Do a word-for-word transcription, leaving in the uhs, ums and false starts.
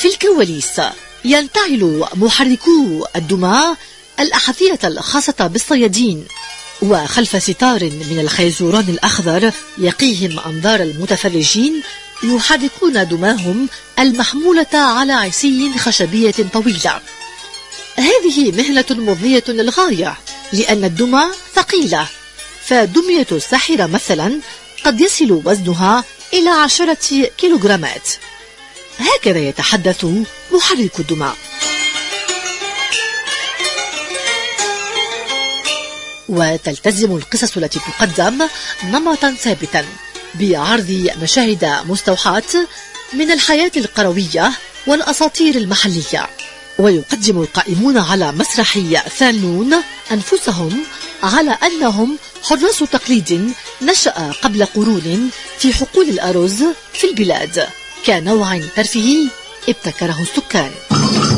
في الكواليس ينتعل محركو الدمى الأحذية الخاصة بالصيادين، وخلف ستار من الخيزران الأخضر يقيهم أنظار المتفرجين يحركون دماهم المحمولة على عصي خشبية طويلة. هذه مهنة مضنية للغاية، لأن الدمى ثقيلة، فدمية الساحرة مثلا قد يصل وزنها إلى عشرة كيلوغرامات. هكذا يتحدث محرك الدمى. وتلتزم القصص التي تقدم نمطا ثابتا بعرض مشاهد مستوحاة من الحياة القروية والأساطير المحلية، ويقدم القائمون على مسرح ثانون أنفسهم على أنهم حراس تقليد نشأ قبل قرون في حقول الأرز في البلاد كنوع ترفيهي ابتكره السكان.